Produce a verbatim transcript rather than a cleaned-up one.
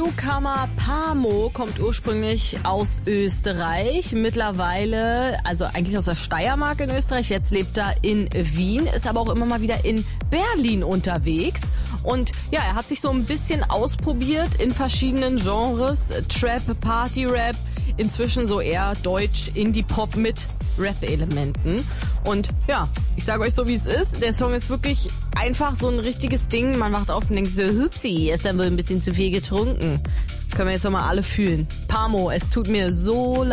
Newcomer Pamo kommt ursprünglich aus Österreich, mittlerweile, also eigentlich aus der Steiermark in Österreich, jetzt lebt er in Wien, ist aber auch immer mal wieder in Berlin unterwegs. Und ja, er hat sich so ein bisschen ausprobiert in verschiedenen Genres, Trap, Party-Rap, inzwischen so eher Deutsch, Indie-Pop mit Rap-Elementen. Und ja, ich sage euch so, wie es ist. Der Song ist wirklich einfach so ein richtiges Ding. Man wacht auf und denkt so, hupsi, ist dann wohl ein bisschen zu viel getrunken. Können wir jetzt noch mal alle fühlen. Pamo, es tut mir so leid.